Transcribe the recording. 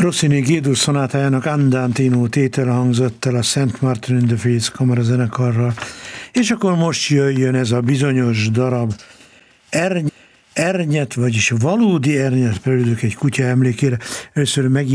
Rossini G-dur szonátájának Andantino tétele hangzott el a St. Martin in the Fields kamarazenekarral, és akkor most jöjjön ez a bizonyos darab, ernyet, vagyis valódi ernyet preludok egy kutya emlékére. Először